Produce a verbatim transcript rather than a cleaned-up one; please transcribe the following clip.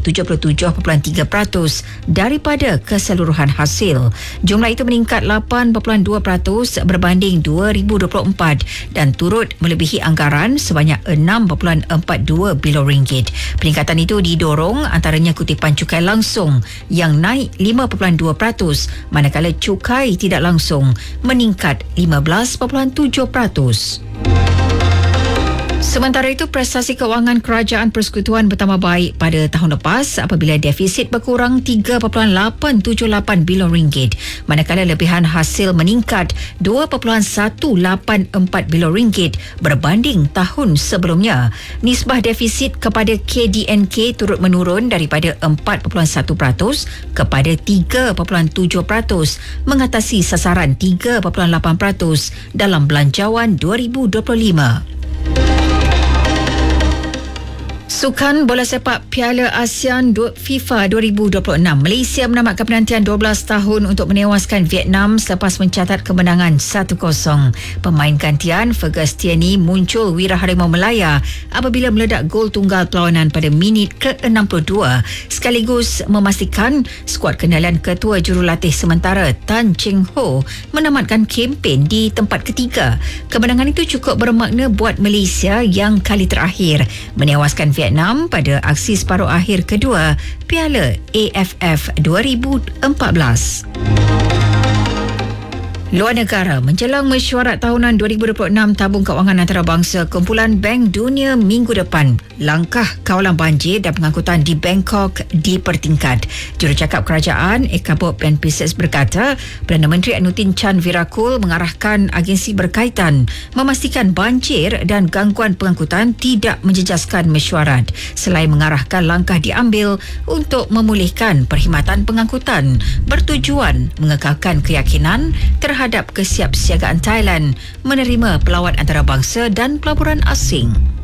tujuh puluh tujuh perpuluhan tiga peratus daripada keseluruhan hasil. Jumlah itu meningkat lapan perpuluhan dua peratus berbanding dua ribu dua puluh empat dan turut melebihi anggaran sebanyak enam perpuluhan empat dua bilion ringgit. Peningkatan itu didorong antaranya kutipan cukai langsung yang naik lima perpuluhan dua peratus manakala cukai tidak langsung meningkat lima belas perpuluhan tujuh peratus. Sementara itu, prestasi kewangan kerajaan persekutuan bertambah baik pada tahun lepas apabila defisit berkurang tiga perpuluhan lapan tujuh lapan bilion ringgit, manakala lebihan hasil meningkat dua perpuluhan satu lapan empat bilion ringgit berbanding tahun sebelumnya. Nisbah defisit kepada K D N K turut menurun daripada empat perpuluhan satu peratus kepada tiga perpuluhan tujuh peratus mengatasi sasaran tiga perpuluhan lapan peratus dalam belanjawan dua ribu dua puluh lima. Sukan bola sepak Piala ASEAN FIFA dua ribu dua puluh enam, Malaysia menamatkan penantian dua belas tahun untuk menewaskan Vietnam selepas mencatat kemenangan satu kosong. Pemain gantian Fergus Tierney muncul wira harimau Melaya apabila meledak gol tunggal perlawanan pada minit ke enam puluh dua sekaligus memastikan skuad kendalian ketua jurulatih sementara Tan Cheng Ho menamatkan kempen di tempat ketiga. Kemenangan itu cukup bermakna buat Malaysia yang kali terakhir menewaskan Vietnam pada aksi separuh akhir kedua Piala A F F dua ribu empat belas. Luar negara, menjelang mesyuarat tahunan dua ribu dua puluh enam tabung kewangan antarabangsa Kumpulan Bank Dunia minggu depan, langkah kawalan banjir dan pengangkutan di Bangkok dipertingkat. Jurucakap Kerajaan Eka Bob Ben Pises berkata, Perdana Menteri Anutin Chan Virakul mengarahkan agensi berkaitan memastikan banjir dan gangguan pengangkutan tidak menjejaskan mesyuarat selain mengarahkan langkah diambil untuk memulihkan perkhidmatan pengangkutan bertujuan mengekalkan keyakinan terhadap terhadap kesiapsiagaan Thailand menerima pelawat antarabangsa dan pelaburan asing.